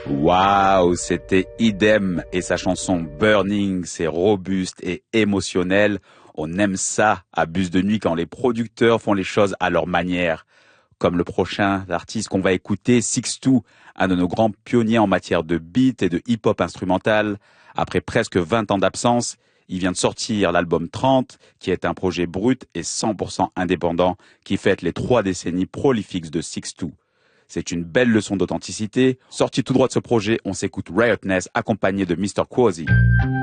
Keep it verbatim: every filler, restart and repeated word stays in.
Waouh, c'était Idem et sa chanson Burning, c'est robuste et émotionnel. On aime ça à Bus de Nuit quand les producteurs font les choses à leur manière. Comme le prochain artiste qu'on va écouter, Six deux, un de nos grands pionniers en matière de beat et de hip-hop instrumental. Après presque vingt ans d'absence, il vient de sortir l'album trente, qui est un projet brut et cent pour cent indépendant qui fête les trois décennies prolifiques de Six deux. C'est une belle leçon d'authenticité. Sorti tout droit de ce projet, on s'écoute Riotness accompagné de mister Quasi.